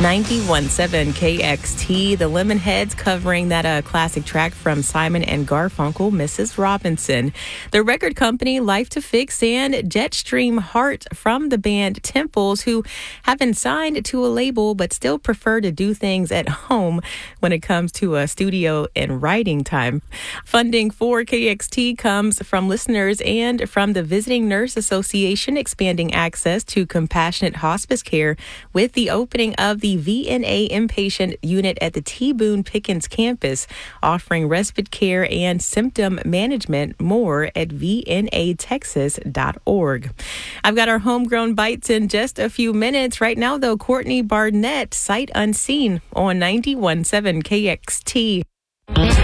91.7 KXT, the Lemonheads covering that classic track from Simon and Garfunkel, Mrs. Robinson. The record company Life to Fix and Jetstream Heart from the band Temples, who have been signed to a label but still prefer to do things at home when it comes to a studio and writing time. Funding for KXT comes from listeners and from the Visiting Nurse Association, expanding access to compassionate hospice care with the opening of the VNA inpatient unit at the T. Boone Pickens campus, offering respite care and symptom management. More at vnatexas.org. I've got our homegrown bites in just a few minutes. Right now, though, Courtney Barnett, Sight Unseen on 91.7 KXT.